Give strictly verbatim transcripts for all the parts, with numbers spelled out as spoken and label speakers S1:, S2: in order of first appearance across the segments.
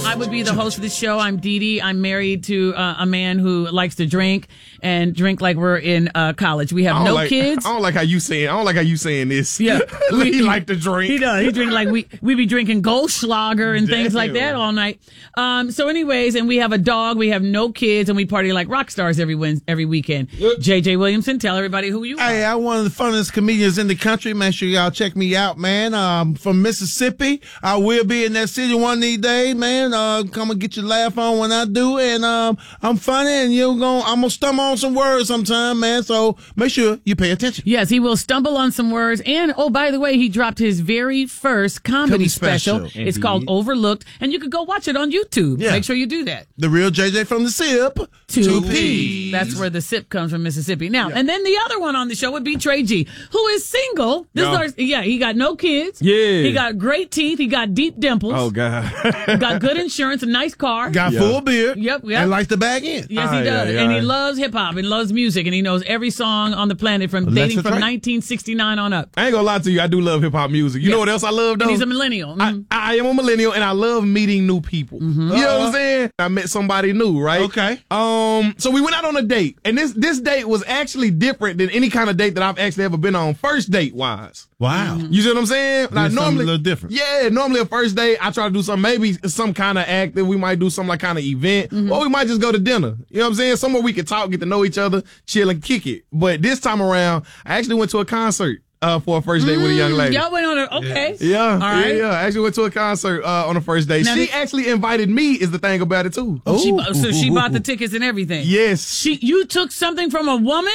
S1: I would be the host of the show. I'm Dee Dee. I'm married to uh, a man who likes to drink and drink like we're in uh, college. We have no
S2: like,
S1: kids.
S2: I don't like how you saying. I don't like how you saying this.
S1: Yeah,
S2: we, he like to drink.
S1: He does. He drink like we we be drinking Goldschlager and
S2: Damn.
S1: things like that all night. Um. So, anyways, and we have a dog. We have no kids, and we party like rock stars every win- every weekend.
S3: Yep.
S1: J J Williamson, tell everybody who you are.
S3: Hey, I'm one of the funniest comedians in the country. Make sure y'all check me out, man. Um, from Mississippi. I will be in that city one of these days, man. Uh, come and get your laugh on when I do, and um, I'm funny, and you're going. I'm gonna stumble on some words sometime, man. So make sure you pay attention.
S1: Yes, he will stumble on some words, and oh, by the way, he dropped his very first comedy,
S3: Comedy
S1: special.
S3: special.
S1: It's
S3: Indeed.
S1: called Overlooked, and you could go watch it on YouTube.
S3: Yeah.
S1: Make sure you do that.
S3: The real J J from the SIP.
S1: Two P's. That's where the sip comes from, Mississippi. Now, and then the other one on the show would be Trey G, who is single. This
S2: Yeah.
S1: is our, yeah, he got no kids.
S2: Yeah.
S1: He got great teeth. He got deep dimples.
S2: Oh God.
S1: Got good insurance, a nice car.
S3: Got
S2: Yeah.
S3: full beard.
S1: Yep, yep.
S3: And likes to bag in.
S1: Yes, he
S2: Aye,
S1: does.
S2: aye,
S1: And he
S2: aye.
S1: loves hip hop and loves music, and he knows every song on the planet from
S3: Well,
S1: dating
S3: that's
S1: from
S3: right.
S1: nineteen sixty-nine on up.
S2: I ain't gonna lie to you. I do love hip hop music. You
S1: Yeah.
S2: know what else I love though?
S1: And he's a millennial.
S2: I,
S1: Mhm.
S2: I am a millennial and I love meeting new people. You know what I'm saying? I met somebody new, right?
S3: Okay.
S2: Um, so we went out on a date, and this this date was actually different than any kind of date that I've actually ever been on, first date wise.
S3: Wow.
S2: You see what I'm saying?
S3: Did something a little different.
S2: Yeah, normally a first date, I try to do something, maybe some kind of act that we might do some like kind of event, or we might just go to dinner. You know what I'm saying? Somewhere we can talk, get to know each other, chill and kick it. But this time around, I actually went to a concert uh, for a first date with a young lady.
S1: Y'all went on a, okay.
S2: Yeah,
S1: All right.
S2: yeah, yeah. I actually went to a concert uh, on the first day.
S1: Now
S2: She
S1: the-
S2: actually invited me, is the thing about it, too.
S1: She,
S3: Ooh.
S1: so she bought the tickets and everything.
S2: Yes.
S1: She, you took something from a woman?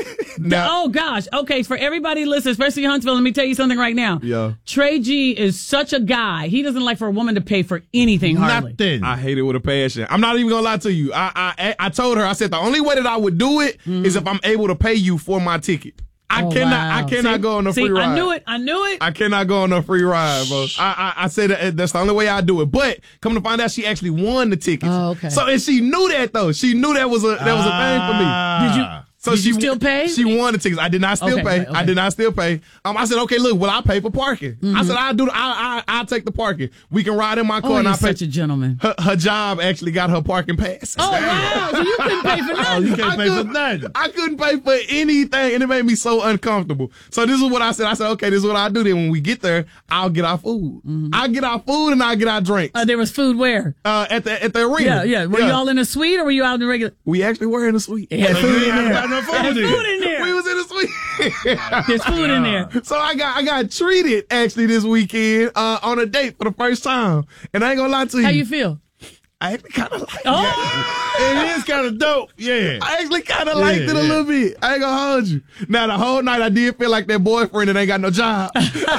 S2: Now-
S1: Oh gosh. Okay, for everybody listening, especially Huntsville, let me tell you something right now.
S2: Yeah.
S1: Trey G is such a guy. He doesn't like for a woman to pay for anything hardly.
S3: Nothing.
S2: I hate it with a passion. I'm not even gonna lie to you. I I I told her, I said the only way that I would do it is if I'm able to pay you for my ticket. I
S1: Oh,
S2: cannot
S1: wow.
S2: I cannot
S1: See?
S2: go on a
S1: See,
S2: free ride.
S1: I knew it. I knew it.
S2: I cannot go on a free ride, bro. I, I I said that that's the only way I do it. But come to find out, she actually won the tickets.
S1: Oh, okay.
S2: So and she knew that though. She knew that was a that was a thing for me.
S1: Did you?
S2: So
S1: Did
S2: she
S1: you still pay?
S2: She won the tickets. I did not still
S1: Okay,
S2: pay.
S1: okay, okay.
S2: I did not still pay. Um, I said, okay, look, well, I pay for parking.
S1: Mm-hmm.
S2: I said, I do. I I I take the parking. We can ride in my car,
S1: Oh,
S2: and I
S1: you're
S2: pay.
S1: such a gentleman.
S2: Her, her job actually got her parking pass.
S1: Oh wow! So you couldn't pay for
S3: Oh,
S1: nothing.
S3: you can't
S2: I
S3: pay for
S2: couldn't-
S3: nothing.
S2: I couldn't pay for anything, and it made me so uncomfortable. So this is what I said. I said, okay, this is what I do. Then when we get there, I'll get our food. I'll get our food and I'll get our drinks.
S1: Uh, there was food where?
S2: Uh, at the at the arena.
S1: Yeah, yeah. Were you all in a suite or were you out in the regular?
S2: We actually were in a suite.
S1: It had
S3: So
S1: food
S3: you
S1: in
S3: ain't
S1: there.
S3: got no food
S1: There's
S3: in.
S1: food in there.
S2: We was in a suite.
S1: There's food in there.
S2: So I got I got treated actually this weekend uh, on a date for the first time, and I ain't gonna lie to you.
S1: How you feel?
S2: I actually kind of like it.
S1: Oh,
S3: It is kind of dope. Yeah.
S2: I actually kind of liked it a
S3: yeah.
S2: little bit. I ain't gonna hold you. Now the whole night I did feel like that boyfriend that ain't got no job.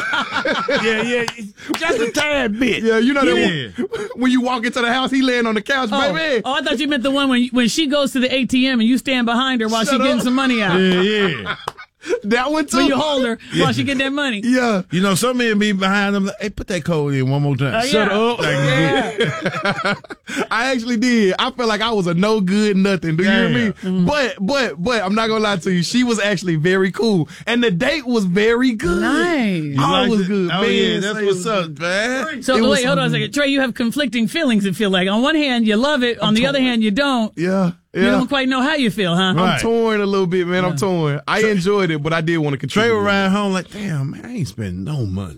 S3: Yeah, yeah. Just a tad bit.
S2: Yeah, you know that
S3: Yeah.
S2: when, when you walk into the house, he laying on the couch,
S1: oh.
S2: baby.
S1: Oh, I thought you meant the one when when she goes to the A T M and you stand behind her while
S2: Shut
S1: she getting
S2: up.
S1: some money out.
S3: Yeah, yeah.
S2: That one too.
S1: When you hold her while she get that money.
S2: Yeah.
S3: You know, some men be behind them. Like, hey, put that code in one more time.
S1: Oh,
S2: Shut
S1: yeah.
S2: up.
S1: Yeah.
S2: I actually did. I felt like I was a no good nothing. Do you hear me?
S1: Mm-hmm.
S2: But, but, but, I'm not gonna lie to you. She was actually very cool. And the date was very good.
S1: Nice.
S2: Oh, it
S3: Liked
S2: was good.
S3: Oh,
S2: man.
S3: yeah, that's
S2: Say it
S3: what's
S2: was
S3: up,
S2: good.
S3: man.
S1: So
S2: It was
S1: wait, hold on a
S2: something-
S1: second. Trey, you have conflicting feelings, it feel like. On one hand, you love it. On the other hand, you don't.
S2: Yeah.
S1: You
S2: Yeah.
S1: don't quite know how you feel, huh?
S2: I'm
S3: Right.
S2: torn a little bit, man. I'm torn. I enjoyed it, but I did want to
S3: Trey
S2: contribute.
S3: would ride home like, damn, man, I ain't spending no money.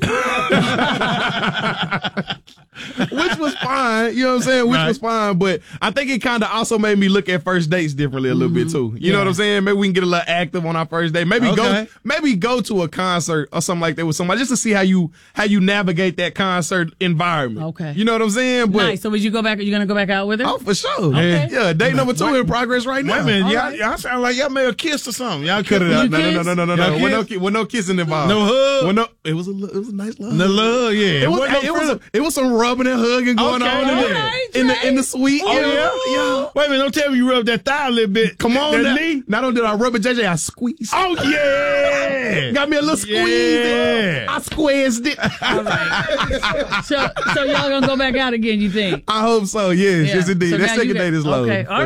S2: Which was fine, you know what I'm saying? Which
S3: Right.
S2: was fine, but I think it kind of also made me look at first dates differently a little bit too. You know
S1: Yeah.
S2: what I'm saying? Maybe we can get a little active on our first date. Maybe go,
S3: Okay.
S2: maybe go to a concert or something like that with somebody just to see how you how you navigate that concert environment.
S1: Okay.
S2: you know what I'm saying? But
S1: Nice. So would you go back? Are you going to go back out with her?
S2: oh, for sure.
S1: Okay.
S2: Yeah, date number two in progress right now.
S3: Wait a minute,
S1: All
S3: y'all,
S1: right.
S3: y'all sound like y'all made a kiss or something. Y'all could
S2: No,
S3: have
S2: no, no, no, no, no, no, no.
S3: Y'all
S2: With no,
S3: kiss?
S2: ki- with no kissing involved.
S3: No hug?
S2: With no, it was a, li- it was a nice love.
S3: The love, yeah.
S2: It was,
S3: wasn't
S2: it,
S3: no
S2: was
S3: friend-
S2: it was some rubbing and hugging going
S3: Okay,
S2: on in,
S3: all
S2: there.
S1: right,
S2: in the
S1: Trey.
S2: in the suite.
S3: Oh, yeah?
S2: yeah.
S3: Wait a minute, don't tell me you rubbed that thigh a little bit.
S2: Come on,
S3: that
S2: now.
S3: knee.
S2: Not only did I rub it, J J, I squeezed.
S3: Oh, yeah.
S2: Got me a little squeeze.
S3: Yeah.
S2: I squeezed it.
S1: All right. so, so y'all going to go back out again, you think?
S2: I hope so. Yes,
S1: Yeah.
S2: yes indeed.
S1: So
S2: that
S1: now you
S2: second
S1: got-
S2: date is low.
S1: Okay. All